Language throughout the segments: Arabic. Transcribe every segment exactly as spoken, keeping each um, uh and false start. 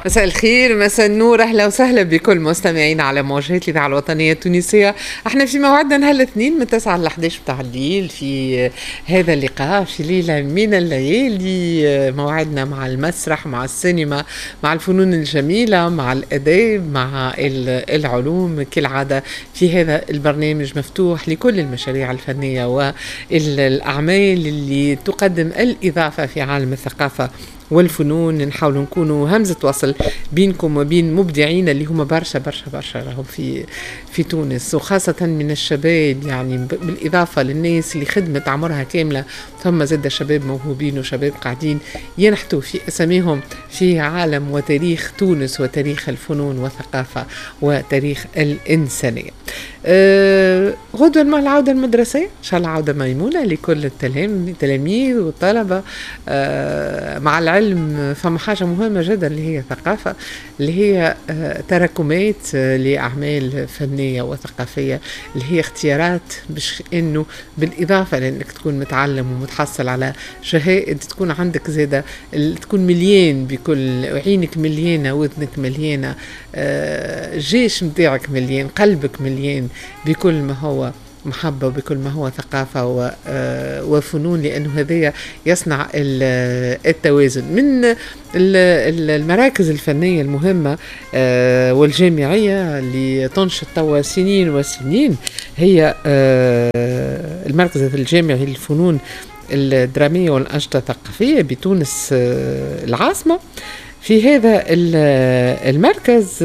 مساء الخير، مساء النور، اهلا وسهلا بكل مستمعينا على موجات الاذاعه الوطنيه التونسيه. احنا في موعدنا نهار الاثنين من تسعة ل احد عشر بتاع الليل في هذا اللقاء في ليله من الليالي. موعدنا مع المسرح، مع السينما، مع الفنون الجميله، مع الاداب، مع العلوم كالعاده. في هذا البرنامج مفتوح لكل المشاريع الفنيه والاعمال اللي تقدم الاضافه في عالم الثقافه والفنون. نحاول نكونوا همزة وصل بينكم وبين مبدعين اللي هم برشا برشا برشا راهم في في تونس، وخاصة من الشباب، يعني بالإضافة للناس اللي خدمت عمرها كاملة. ثم زاد شباب موهوبين وشباب قاعدين ينحتوا في أساميهم في عالم وتاريخ تونس وتاريخ الفنون والثقافة وتاريخ الإنسانية. أه غدوة مع العودة المدرسية إن شاء الله عودة ميمونة لكل التلاميذ والطلبة. أه مع العلم فما حاجة مهمة جدا اللي هي ثقافة، اللي هي أه تراكمات أه لأعمال فنية وثقافية، اللي هي اختيارات باش إنه بالإضافة لأنك تكون متعلم ومتحصل على شهائد، تكون عندك زادة تكون مليان بكل عينك مليانة، وذنك مليانة، أه جيش متاعك مليان، قلبك مليان بكل ما هو محبة وبكل ما هو ثقافة وفنون، لأنه هذا يصنع التوازن. من المراكز الفنية المهمة والجامعية اللي تنشط توا سنين وسنين هي المركز الجامعي للفنون الدرامية والأنشطة الثقافية بتونس العاصمة. في هذا المركز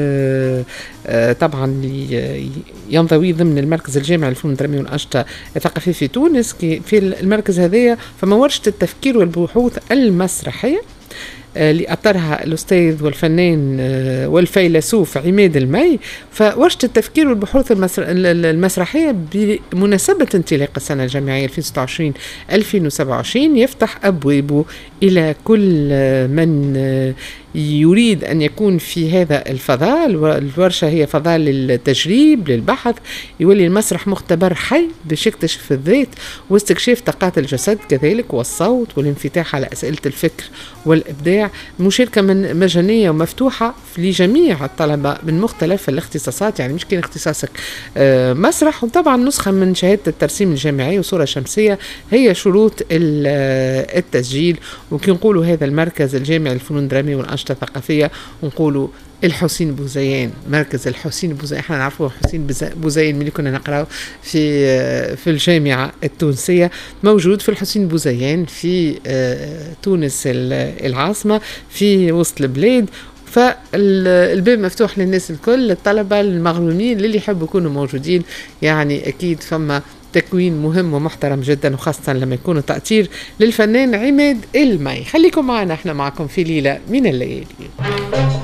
طبعا ينضوي ضمن المركز الجامعي للفنون الدرامية والأنشطة الثقافية في تونس. في المركز هذا فما ورشة التفكير والبحوث المسرحية اللي أطرها الأستاذ والفنان والفيلسوف عماد المي. فورشة التفكير والبحوث المسرحية بمناسبة انطلاق السنة الجامعية ألفين وستة وعشرين ألفين وسبعة وعشرين يفتح أبوابه إلى كل من يريد أن يكون في هذا الفضاء. الورشة هي فضاء للتجريب للبحث، يولي المسرح مختبر حي باش يكتشف الذات واستكشاف طاقات الجسد كذلك والصوت والانفتاح على أسئلة الفكر والإبداع. مشاركة من مجانية ومفتوحة لجميع الطلبة من مختلف الاختصاصات، يعني مش كان اختصاصك مسرح. وطبعا نسخة من شهادة الترسيم الجامعي وصورة شمسية هي شروط التسجيل. وكي نقولوا هذا المركز الجامعي للفنون الدرامية والأنشطة الثقافية ونقولوا الحسين بوزيان، مركز الحسين بوزيان. احنا نعرفوه حسين بوزيان ملي كنا نقراو في في الجامعة التونسية، موجود في الحسين بوزيان في تونس العاصمة في وسط البلاد. فالباب مفتوح للناس الكل، الطلبة المغرومين اللي يحبوا يكونوا موجودين. يعني أكيد فما تكوين مهم ومحترم جدا، وخاصة لما يكونوا تأثير للفنان عماد المي. خليكم معنا، احنا معكم في ليلة من الليالي.